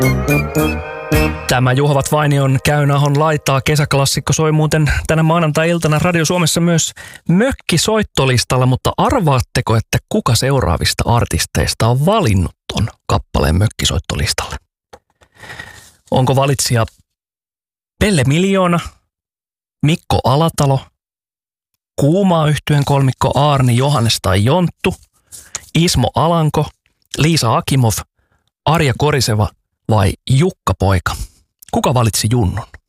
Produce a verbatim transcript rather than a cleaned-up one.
Tämä Juhovat Vainion Käynahon laitaa kesäklassikko soi muuten tänä maanantai-iltana Radio Suomessa myös mökkisoittolistalla, mutta arvaatteko, että kuka seuraavista artisteista on valinnut ton kappaleen mökkisoittolistalle? Onko valitsija Pelle Miljoona, Mikko Alatalo, Kuumaa yhtyeen kolmikko Aarni, Johannes tai Jonttu, Ismo Alanko, Liisa Akimov, Arja Koriseva vai Jukka Poika? Kuka valitsi Junnun?